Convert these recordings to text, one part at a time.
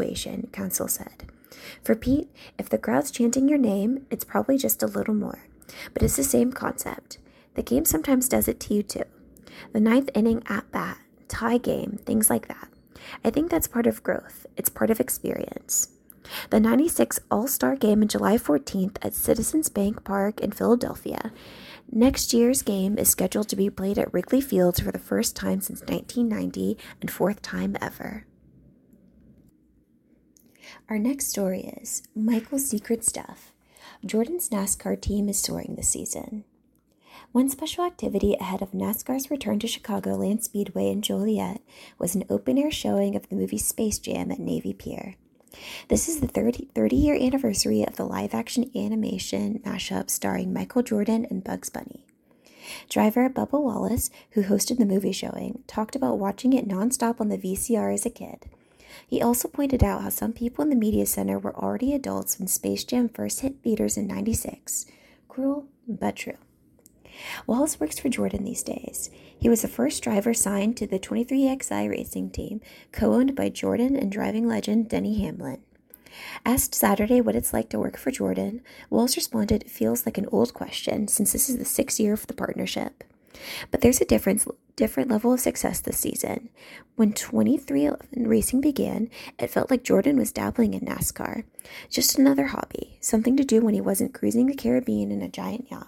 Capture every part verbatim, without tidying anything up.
situation, counsel said. For Pete, if the crowd's chanting your name, it's probably just a little more. But it's the same concept. The game sometimes does it to you too. The ninth inning at-bat, tie game, things like that. I think that's part of growth. It's part of experience. The ninety-six All-Star Game on July fourteenth at Citizens Bank Park in Philadelphia. Next year's game is scheduled to be played at Wrigley Field for the first time since nineteen ninety and fourth time ever. Our next story is Michael's Secret Stuff. Jordan's NASCAR team is soaring this season. One special activity ahead of NASCAR's return to Chicagoland Speedway in Joliet was an open-air showing of the movie Space Jam at Navy Pier. This is the thirty-year anniversary of the live-action animation mashup starring Michael Jordan and Bugs Bunny. Driver Bubba Wallace, who hosted the movie showing, talked about watching it nonstop on the V C R as a kid. He also pointed out how some people in the media center were already adults when Space Jam first hit theaters in ninety-six. Cruel, but true. Wallace works for Jordan these days. He was the first driver signed to the twenty-three X I racing team, co-owned by Jordan and driving legend Denny Hamlin. Asked Saturday what it's like to work for Jordan, Wallace responded, "It feels like an old question since this is the sixth year of the partnership. But there's a difference, different level of success this season. When twenty-three eleven racing began, it felt like Jordan was dabbling in NASCAR. Just another hobby, something to do when he wasn't cruising the Caribbean in a giant yacht.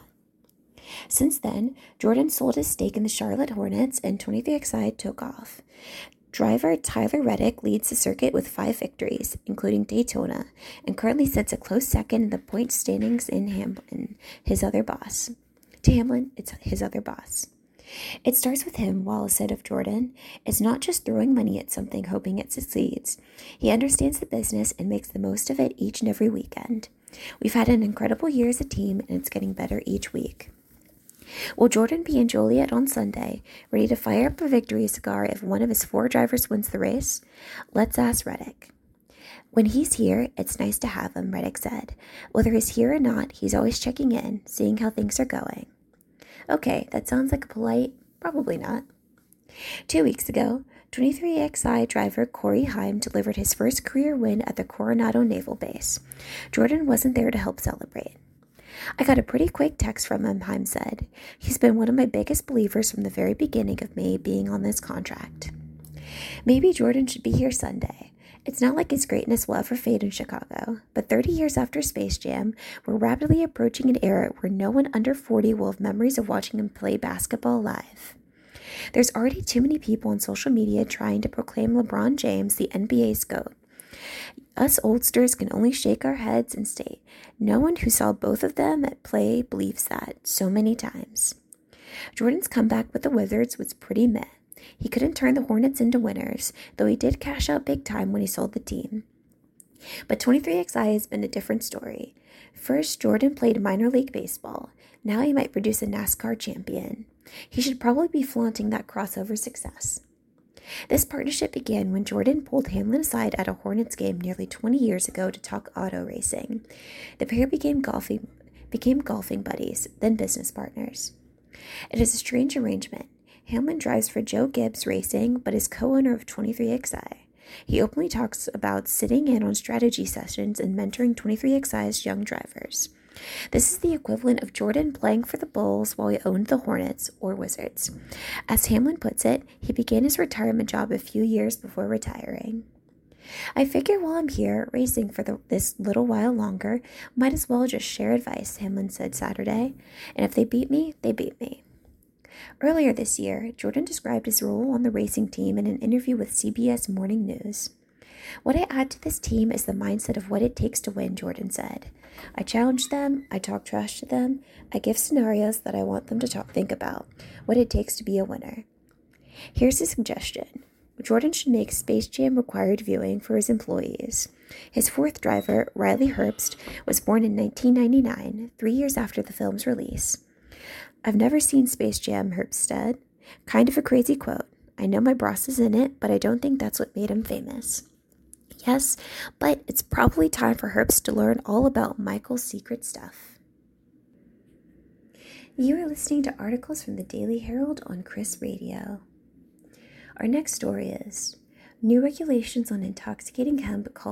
Since then, Jordan sold his stake in the Charlotte Hornets and twenty-three X I took off. Driver Tyler Reddick leads the circuit with five victories, including Daytona, and currently sits a close second in the point standings in Hamlin, his other boss. To Hamlin, it's his other boss. It starts with him, Wallace said of Jordan. It's not just throwing money at something hoping it succeeds. He understands the business and makes the most of it each and every weekend. We've had an incredible year as a team, and it's getting better each week. Will Jordan be in Joliet on Sunday, ready to fire up a victory cigar if one of his four drivers wins the race? Let's ask Reddick. When he's here, it's nice to have him, Reddick said. Whether he's here or not, he's always checking in, seeing how things are going. Okay, that sounds like a polite, probably not. Two weeks ago, twenty-three X I driver Corey Heim delivered his first career win at the Coronado Naval Base. Jordan wasn't there to help celebrate. I got a pretty quick text from him, Heim said. He's been one of my biggest believers from the very beginning of me being on this contract. Maybe Jordan should be here Sunday. It's not like his greatness will ever fade in Chicago, but thirty years after Space Jam, we're rapidly approaching an era where no one under forty will have memories of watching him play basketball live. There's already too many people on social media trying to proclaim LeBron James the N B A's GOAT. Us oldsters can only shake our heads and state, no one who saw both of them at play believes that so many times. Jordan's comeback with the Wizards was pretty meh. He couldn't turn the Hornets into winners, though he did cash out big time when he sold the team. But twenty-three X I has been a different story. First, Jordan played minor league baseball. Now he might produce a NASCAR champion. He should probably be flaunting that crossover success. This partnership began when Jordan pulled Hamlin aside at a Hornets game nearly twenty years ago to talk auto racing. The pair became golfing, became golfing buddies, then business partners. It is a strange arrangement. Hamlin drives for Joe Gibbs Racing, but is co-owner of twenty-three X I. He openly talks about sitting in on strategy sessions and mentoring twenty-three X I's young drivers. This is the equivalent of Jordan playing for the Bulls while he owned the Hornets, or Wizards. As Hamlin puts it, he began his retirement job a few years before retiring. I figure while I'm here, racing for the, this little while longer, might as well just share advice, Hamlin said Saturday. And if they beat me, they beat me. Earlier this year, Jordan described his role on the racing team in an interview with C B S Morning News. What I add to this team is the mindset of what it takes to win, Jordan said. I challenge them, I talk trash to them, I give scenarios that I want them to talk, think about, what it takes to be a winner. Here's a suggestion. Jordan should make Space Jam required viewing for his employees. His fourth driver, Riley Herbst, was born in nineteen ninety-nine, three years after the film's release. I've never seen Space Jam, Herbst said. Kind of a crazy quote. I know my boss is in it, but I don't think that's what made him famous. Yes, but it's probably time for Herbst to learn all about Michael's secret stuff. You are listening to articles from the Daily Herald on Chris Radio. Our next story is, New regulations on intoxicating hemp call